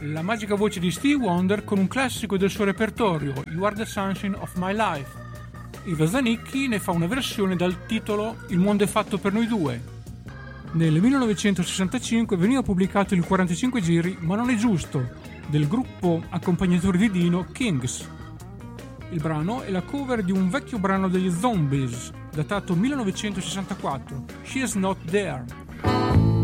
la magica voce di Stevie Wonder con un classico del suo repertorio, You Are the Sunshine of My Life. Iva Zanicchi ne fa una versione dal titolo Il mondo è fatto per noi due. Nel 1965 veniva pubblicato il 45 giri Ma non è giusto, del gruppo accompagnatore di Dino, Kings. Il brano è la cover di un vecchio brano degli Zombies, datato 1964, She's Not There.